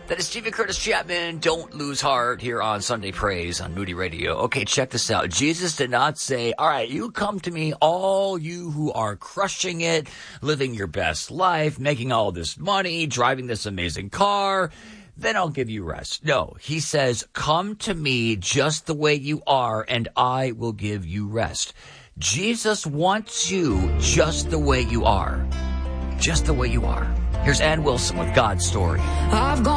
That is Stephen Curtis Chapman. Don't lose heart here on Sunday Praise on Moody Radio. Okay, check this out. Jesus did not say, all right, you come to me, all you who are crushing it, living your best life, making all this money, driving this amazing car, then I'll give you rest. No, he says, come to me just the way you are, and I will give you rest. Jesus wants you just the way you are. Just the way you are. Here's Ann Wilson with God's Story.